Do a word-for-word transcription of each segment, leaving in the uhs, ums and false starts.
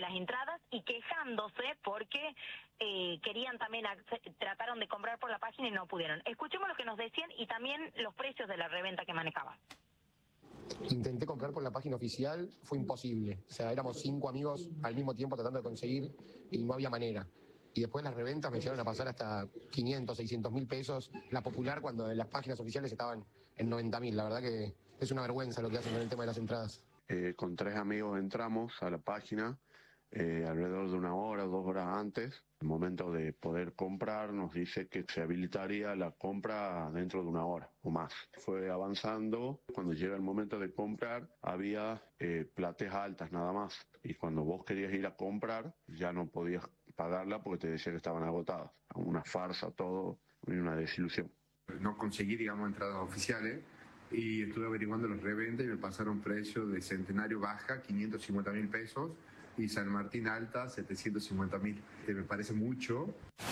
las entradas y quejándose porque eh, querían también, trataron de comprar por la página y no pudieron. Escuchemos lo que nos decían y también los precios de la reventa que manejaban. Intenté comprar por la página oficial, fue imposible. O sea, éramos cinco amigos al mismo tiempo tratando de conseguir y no había manera. Y después las reventas me llegaron a pasar hasta quinientos, seiscientos mil pesos. La popular cuando en las páginas oficiales estaban en noventa mil. La verdad que es una vergüenza lo que hacen con el tema de las entradas. Eh, con tres amigos entramos a la página eh, alrededor de una hora o dos horas antes. El momento de poder comprar nos dice que se habilitaría la compra dentro de una hora o más. Fue avanzando, cuando llega el momento de comprar había eh, plateas altas nada más. Y cuando vos querías ir a comprar ya no podías pagarla porque te decía que estaban agotadas. Una farsa todo y una desilusión. No conseguí, digamos, entradas oficiales y estuve averiguando los reventas y me pasaron precios de Centenario baja, quinientos cincuenta mil pesos, y San Martín alta, setecientos cincuenta mil. Que me parece mucho.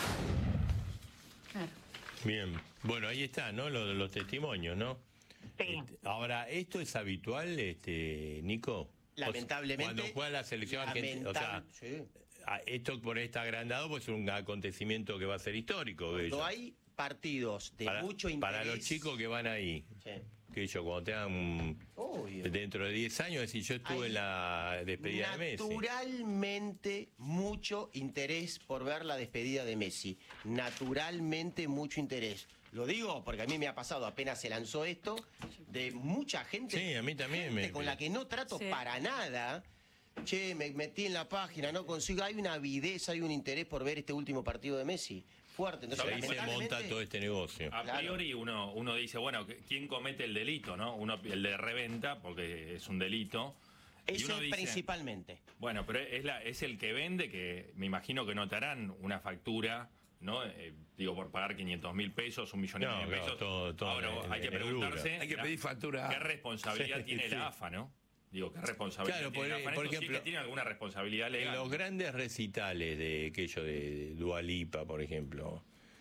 Claro. Bien, bueno, ahí está, ¿no? Los, los testimonios, ¿no? Sí. Este, ahora, ¿esto es habitual, este, Nico? Lamentablemente. Cuando juega la selección argentina, o sea, sí. esto por este agrandado, pues es un acontecimiento que va a ser histórico. Cuando hay partidos de para, mucho interés. Para los chicos que van ahí, sí. que ellos cuando tengan Obvio. dentro de diez años, decir, yo estuve hay en la despedida de Messi. Naturalmente mucho interés por ver la despedida de Messi. Naturalmente mucho interés. Lo digo porque a mí me ha pasado, apenas se lanzó esto, de mucha gente, sí, a mí también gente me... con la que no trato sí. para nada. Che, me metí en la página, no consigo. Hay una avidez, hay un interés por ver este último partido de Messi. Fuerte. Entonces, ahí se monta todo este negocio. A priori uno, uno dice, bueno, ¿quién comete el delito, no? Uno, el de reventa, porque es un delito. Eso dice, principalmente. Bueno, pero es, la, es el que vende, que me imagino que no te harán una factura, ¿no? Eh, digo, por pagar quinientos mil pesos, un millón no, de pesos. No, todo, todo Ahora en, hay que en preguntarse. Hay que pedir factura. ¿Qué responsabilidad sí, tiene sí. la A F A, no? Digo, ¿qué responsabilidad claro, tiene por, la A F A? por Esto ejemplo, sí que tiene alguna responsabilidad legal. En los grandes recitales de aquello de Dua Lipa, por ejemplo,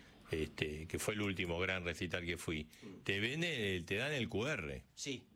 este, que fue el último gran recital que fui, te venden, te dan el cu erre. Sí.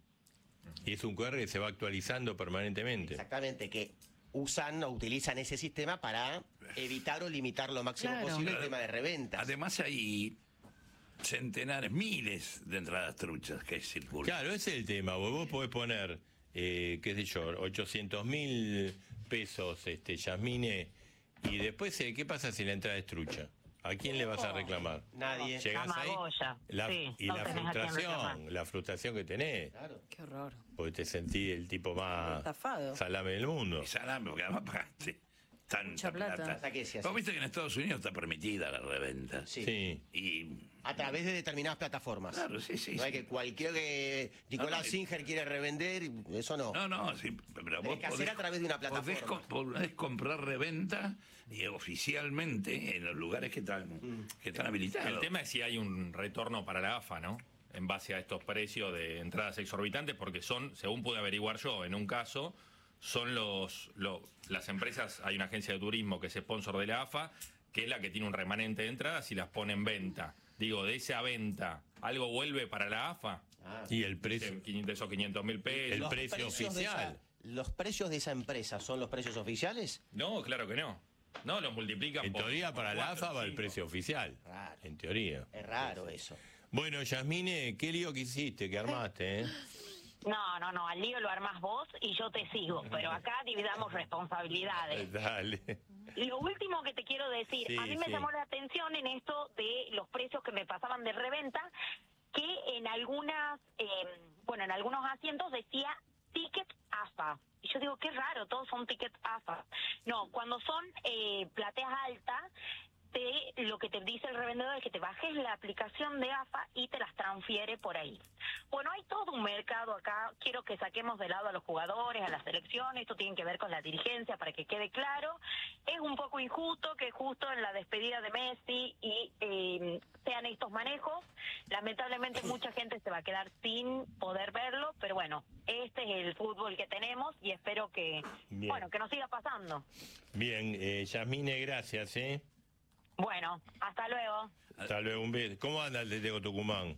Y es un cu erre que se va actualizando permanentemente. Exactamente, que usan o utilizan ese sistema para evitar o limitar lo máximo claro. posible el tema de reventas. Además hay centenares, miles de entradas truchas que circulan. Claro, ese es el tema. Vos, vos podés poner, eh, qué sé yo, ochocientos mil pesos, este, Yasmine, y después, eh, ¿qué pasa si la entrada es trucha? ¿A quién le vas a reclamar? Nadie. Llegás ahí la, sí, y no la frustración, la frustración que tenés. Claro. Qué horror. Porque te sentís el tipo más estafado. salame del mundo. Y salame, porque además pagaste tanta plata. plata. Vos viste que en Estados Unidos está permitida la reventa. Sí. sí. Y a través de determinadas plataformas. Claro, sí, sí. No sí. es que cualquier que Nicolás no, no, Singer quiere revender, eso no. No, no, sí, pero vos que hacer podés, a través de una plataforma. Podés, podés comprar reventa y oficialmente en los lugares que están, mm. que están habilitados. El tema es si hay un retorno para la A F A, ¿no? En base a estos precios de entradas exorbitantes, porque son, según pude averiguar yo, en un caso, son los, los las empresas, hay una agencia de turismo que es sponsor de la A F A, que es la que tiene un remanente de entradas y las pone en venta. Digo, de esa venta, ¿algo vuelve para la A F A? Ah, y el precio. Esos quinientos mil pesos. El precio oficial. Esa, ¿los precios de esa empresa son los precios oficiales? No, claro que no. No, los multiplican en por... En teoría, para cuatro, la A F A va cinco. el precio oficial. Raro. En teoría. Es raro eso. Bueno, Yasmine, qué lío que hiciste, que armaste, ¿eh? No, no, no, al lío lo armás vos y yo te sigo, pero acá dividamos responsabilidades. Dale. Lo último que te quiero decir, sí, a mí me sí. llamó la atención en esto de los precios que me pasaban de reventa, que en algunas, eh, bueno, en algunos asientos decía ticket A F A. Y yo digo, qué raro, todos son ticket A F A. No, cuando son eh, plateas altas, te, lo que te dice el revendedor es que te bajes la aplicación de A F A y te las transfiere por ahí. Bueno, hay todo un mercado acá. Quiero que saquemos de lado a los jugadores, a las selecciones. Esto tiene que ver con la dirigencia, para que quede claro. Es un poco injusto que justo en la despedida de Messi y eh, sean estos manejos. Lamentablemente mucha gente se va a quedar sin poder verlo, pero bueno, este es el fútbol que tenemos y espero que, Bien. bueno, que nos siga pasando. Bien, eh, Yasmine, gracias, ¿eh? Bueno, hasta luego. Hasta luego, un beso. ¿Cómo anda el de Tucumán?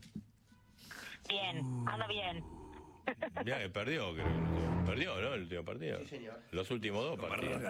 Bien, anda bien. Ya que perdió, creo. Perdió, ¿no? El último partido. Sí, señor. Los últimos dos partidos.